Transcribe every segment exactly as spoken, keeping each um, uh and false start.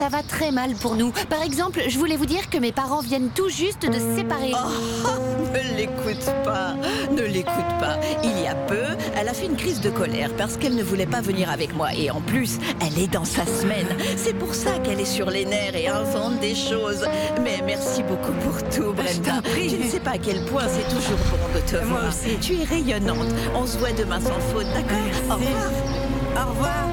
Ça va très mal pour nous. Par exemple, je voulais vous dire que mes parents viennent tout juste de se séparer. Oh, ne l'écoute pas, ne l'écoute pas. Il y a peu, elle a fait une crise de colère parce qu'elle ne voulait pas venir avec moi. Et en plus, elle est dans sa semaine. C'est pour ça qu'elle est sur les nerfs et invente des choses. Mais merci beaucoup pour tout, Brenda. Tu ne sais pas à quel point c'est toujours bon de te Moi voir. aussi. Tu es rayonnante. On se voit demain sans faute, d'accord? Au revoir. Au revoir.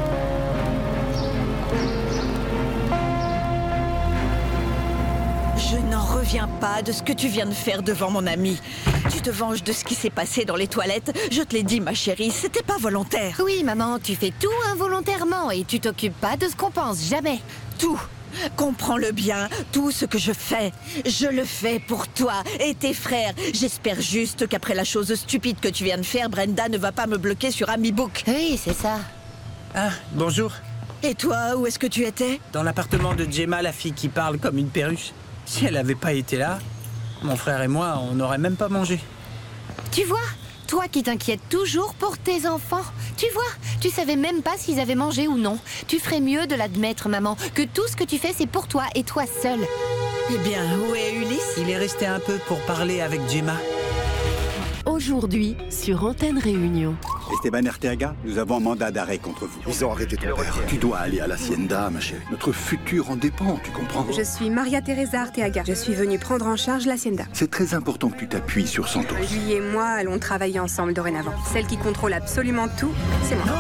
Je n'en reviens pas de ce que tu viens de faire devant mon ami. Tu te venges de ce qui s'est passé dans les toilettes. Je te l'ai dit, ma chérie, c'était pas volontaire. Oui, maman, tu fais tout involontairement et tu t'occupes pas de ce qu'on pense, jamais. Tout. Comprends-le bien, tout ce que je fais, je le fais pour toi et tes frères. J'espère juste qu'après la chose stupide que tu viens de faire, Brenda ne va pas me bloquer sur AmiBook. Oui, c'est ça. Ah, bonjour. Et toi, où est-ce que tu étais? Dans l'appartement de Gemma, la fille qui parle comme une perruche. Si elle avait pas été là, mon frère et moi, on n'aurait même pas mangé. Tu vois, toi qui t'inquiètes toujours pour tes enfants, tu vois, tu savais même pas s'ils avaient mangé ou non. Tu ferais mieux de l'admettre, maman, que tout ce que tu fais, c'est pour toi et toi seule. Eh bien, où est Ulysse? Il est resté un peu pour parler avec Gemma. Aujourd'hui, sur Antenne Réunion. Esteban Arteaga, nous avons un mandat d'arrêt contre vous. Ils ont arrêté ton père. Tu dois aller à l'hacienda, ma chérie. Notre futur en dépend, tu comprends? Je suis Maria Teresa Arteaga. Je suis venue prendre en charge l'hacienda. C'est très important que tu t'appuies sur Santos. Lui et moi allons travailler ensemble dorénavant. Celle qui contrôle absolument tout, c'est moi.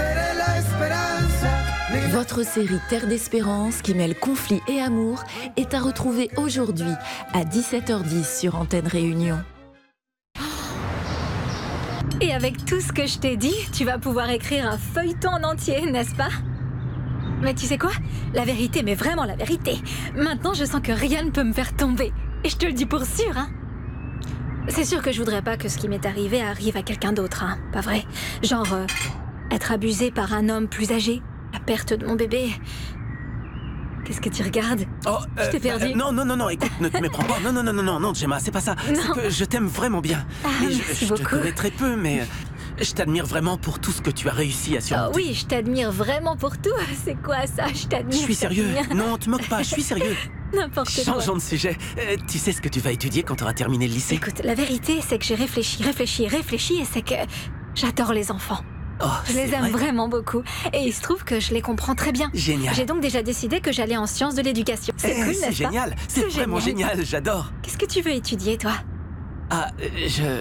Votre série Terre d'Espérance, qui mêle conflit et amour, est à retrouver aujourd'hui à dix-sept heures dix sur Antenne Réunion. Et avec tout ce que je t'ai dit, tu vas pouvoir écrire un feuilleton en entier, n'est-ce pas? Mais tu sais quoi? La vérité, mais vraiment la vérité. Maintenant, je sens que rien ne peut me faire tomber. Et je te le dis pour sûr, hein. C'est sûr que je voudrais pas que ce qui m'est arrivé arrive à quelqu'un d'autre, hein. Pas vrai? Genre, euh, être abusée par un homme plus âgé, la perte de mon bébé... Qu'est-ce que tu regardes? Oh, euh, Je t'ai perdu. euh, non, non, non, non, écoute, ne te méprends pas. Non, non, non, non, non, non, Gemma, c'est pas ça. C'est que je t'aime vraiment bien. Ah, Et je, merci je te beaucoup. connais très peu, mais je t'admire vraiment pour tout ce que tu as réussi à Oh surmonter. oui, je t'admire vraiment pour tout. C'est quoi ça? Je t'admire. Je suis sérieux. je t'admire. Non, te moque pas, je suis sérieux. N'importe quoi. Changeons de sujet. Euh, tu sais ce que tu vas étudier quand tu auras terminé le lycée? Écoute, la vérité, c'est que j'ai réfléchi, réfléchi, réfléchi, et c'est que j'adore les enfants. Oh, Je les c'est aime vrai? vraiment beaucoup. Et il se trouve que je les comprends très bien. Génial. J'ai donc déjà décidé que j'allais en sciences de l'éducation. C'est Eh, cool, c'est n'est-ce pas? génial. C'est vraiment génial, j'adore. Qu'est-ce que tu veux étudier, toi? Ah, euh, je...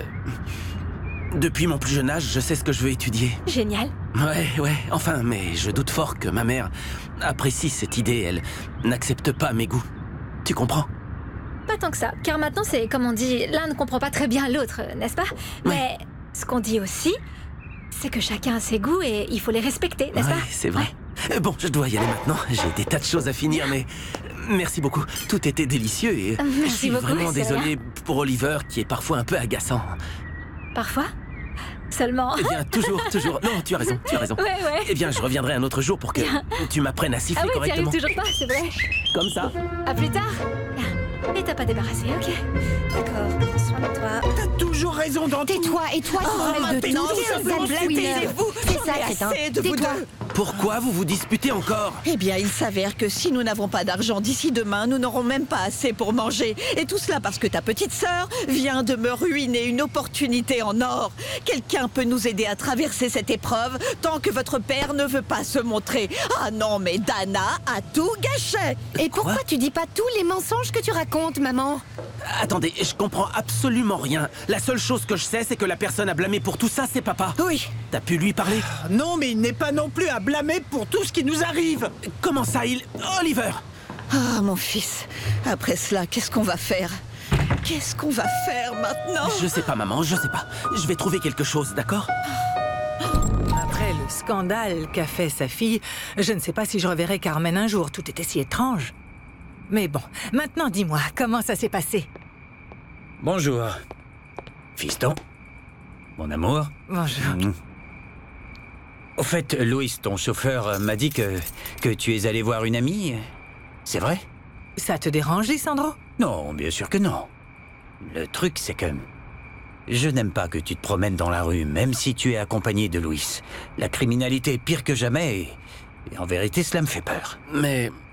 Depuis mon plus jeune âge, je sais ce que je veux étudier. Génial. Ouais, ouais, enfin, mais je doute fort que ma mère apprécie cette idée. Elle n'accepte pas mes goûts. Tu comprends? Pas tant que ça, car maintenant c'est, comme on dit, l'un ne comprend pas très bien l'autre, n'est-ce pas? Mais ce qu'on dit aussi, c'est que chacun a ses goûts et il faut les respecter, n'est-ce Ouais, pas? c'est vrai. Euh, Bon, je dois y aller maintenant. J'ai des tas de choses à finir, mais merci beaucoup. Tout était délicieux et Euh, je merci suis beaucoup, vraiment c'est désolé pour Oliver, qui est parfois un peu agaçant. Parfois? Seulement. Eh bien, toujours, toujours. Non, tu as raison, tu as raison. Ouais, ouais. Eh bien, je reviendrai un autre jour pour que tu m'apprennes à siffler Ah oui, tu correctement. arrives toujours pas, c'est vrai. Comme ça. À plus tard. Et t'as pas débarrassé, ok? D'accord, prends soin de toi. T'as toujours raison dans tout. Tais-toi et toi, tu Oh, te mêles de maintenant, tout, s'il vous sale plaît, fouineur. taisez-vous. C'est J'en ça, ai crétin. assez de vous Tais-toi. deux. Pourquoi vous vous disputez encore? Eh bien, il s'avère que si nous n'avons pas d'argent d'ici demain, nous n'aurons même pas assez pour manger. Et tout cela parce que ta petite sœur vient de me ruiner une opportunité en or. Quelqu'un peut nous aider à traverser cette épreuve tant que votre père ne veut pas se montrer. Ah non, mais Dana a tout gâché. Et pourquoi tu dis pas tous les mensonges que tu racontes, maman? Attendez, je comprends absolument rien. La seule chose que je sais, c'est que la personne à blâmer pour tout ça, c'est papa. Oui. T'as pu lui parler? Non, mais il n'est pas non plus à blâmer pour tout ce qui nous arrive. Comment ça, il... Oliver! Ah, mon fils. Après cela, qu'est-ce qu'on va faire? Qu'est-ce qu'on va faire maintenant? Je sais pas, maman, je sais pas. Je vais trouver quelque chose, d'accord? Après le scandale qu'a fait sa fille, je ne sais pas si je reverrai Carmen un jour. Tout était si étrange. Mais bon, maintenant dis-moi, comment ça s'est passé? Bonjour. Fiston? Mon amour? Bonjour. Mmh. Au fait, Louis, ton chauffeur, m'a dit que, que tu es allé voir une amie. C'est vrai? Ça te dérange, Lisandro? Non, bien sûr que non. Le truc, c'est que... je n'aime pas que tu te promènes dans la rue, même si tu es accompagné de Louis. La criminalité est pire que jamais et, et en vérité, cela me fait peur. Mais